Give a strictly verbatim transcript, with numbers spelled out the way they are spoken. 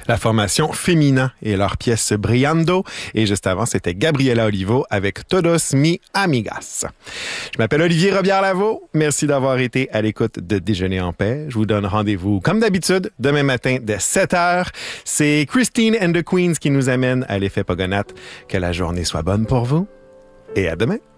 la formation Femina et leur pièce Brillando. Et juste avant, c'était Gabriela Olivo avec Todos Mi Amigas. Je m'appelle Olivier Robillard-Lavaux. Merci d'avoir été à l'écoute de Déjeuner en paix. Je vous donne rendez-vous, comme d'habitude, demain matin dès sept heures. C'est Christine and the Queens qui nous amène à l'effet Pogonat. Que la journée soit bonne pour vous et à demain.